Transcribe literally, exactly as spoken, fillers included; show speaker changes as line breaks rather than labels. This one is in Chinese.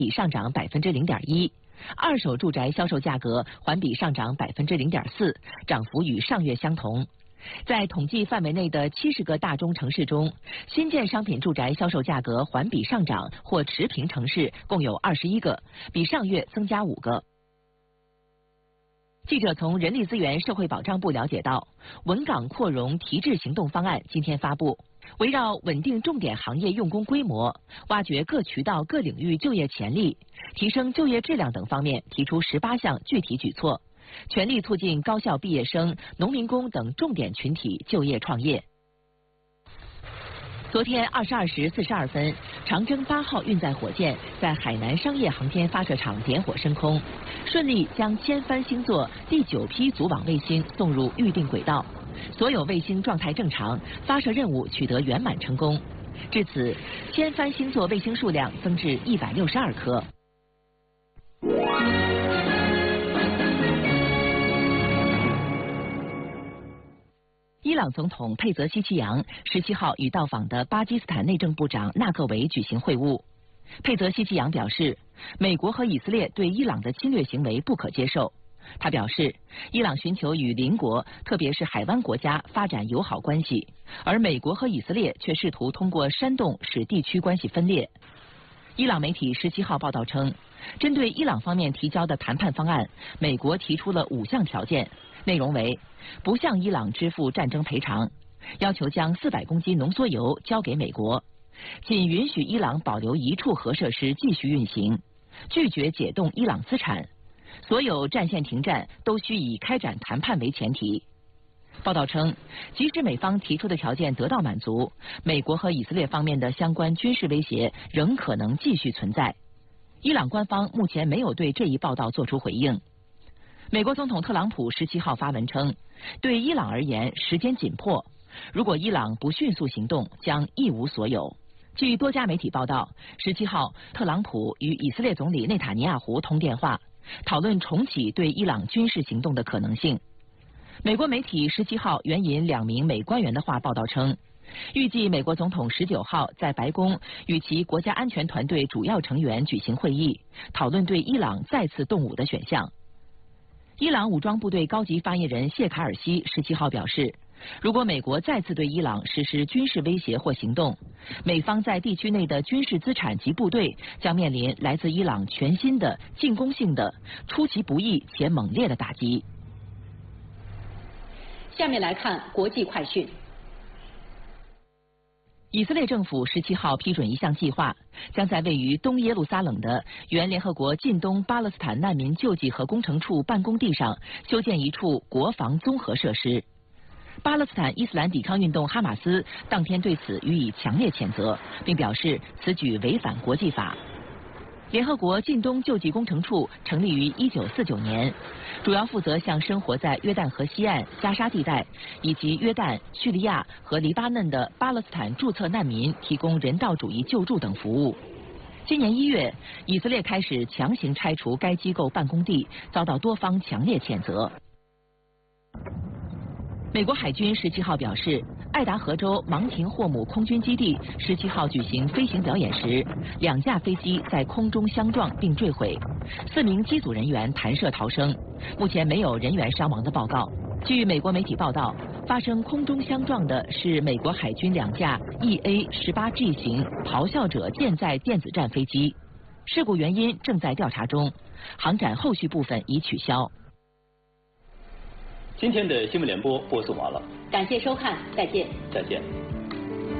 比上涨百分之零点一，二手住宅销售价格环比上涨百分之零点四，涨幅与上月相同。在统计范围内的七十个大中城市中，新建商品住宅销售价格环比上涨或持平城市共有二十一个，比上月增加五个。记者从人力资源社会保障部了解到，稳岗扩容提质行动方案今天发布，围绕稳定重点行业用工规模、挖掘各渠道各领域就业潜力、提升就业质量等方面提出十八项具体举措，全力促进高校毕业生、农民工等重点群体就业创业。昨天二十二时四十二分，长征八号运载火箭在海南商业航天发射场点火升空，顺利将千帆星座第九批组网卫星送入预定轨道，所有卫星状态正常，发射任务取得圆满成功。至此，千帆星座卫星数量增至一百六十二颗。伊朗总统佩泽希奇扬十七号与到访的巴基斯坦内政部长纳格维举行会晤。佩泽希奇扬表示，美国和以色列对伊朗的侵略行为不可接受。他表示，伊朗寻求与邻国，特别是海湾国家发展友好关系，而美国和以色列却试图通过煽动使地区关系分裂。伊朗媒体十七号报道称，针对伊朗方面提交的谈判方案，美国提出了五项条件，内容为：不向伊朗支付战争赔偿，要求将四百公斤浓缩铀交给美国，仅允许伊朗保留一处核设施继续运行，拒绝解冻伊朗资产，所有战线停战都需以开展谈判为前提。报道称，即使美方提出的条件得到满足，美国和以色列方面的相关军事威胁仍可能继续存在。伊朗官方目前没有对这一报道作出回应。美国总统特朗普十七号发文称，对伊朗而言时间紧迫，如果伊朗不迅速行动，将一无所有。据多家媒体报道，十七号特朗普与以色列总理内塔尼亚胡通电话，讨论重启对伊朗军事行动的可能性。美国媒体十七号援引两名美官员的话报道称，预计美国总统十九号在白宫与其国家安全团队主要成员举行会议，讨论对伊朗再次动武的选项。伊朗武装部队高级发言人谢卡尔西十七号表示，如果美国再次对伊朗实施军事威胁或行动，美方在地区内的军事资产及部队将面临来自伊朗全新的进攻性的、出其不意且猛烈的打击。
下面来看国际快讯。
以色列政府十七号批准一项计划，将在位于东耶路撒冷的原联合国近东巴勒斯坦难民救济和工程处办公地上修建一处国防综合设施。巴勒斯坦伊斯兰抵抗运动哈马斯当天对此予以强烈谴责，并表示此举违反国际法。联合国近东救济工程处成立于一九四九年，主要负责向生活在约旦河西岸、加沙地带以及约旦、叙利亚和黎巴嫩的巴勒斯坦注册难民提供人道主义救助等服务。今年一月，以色列开始强行拆除该机构办公地，遭到多方强烈谴责。美国海军十七号表示，爱达荷州芒廷霍姆空军基地十七号举行飞行表演时，两架飞机在空中相撞并坠毁，四名机组人员弹射逃生，目前没有人员伤亡的报告。据美国媒体报道，发生空中相撞的是美国海军两架 E A 十八 G 型咆哮者舰载电子战飞机，事故原因正在调查中，航展后续部分已取消。
今天的新闻联播播送完了，
感谢收看，再见。
再见。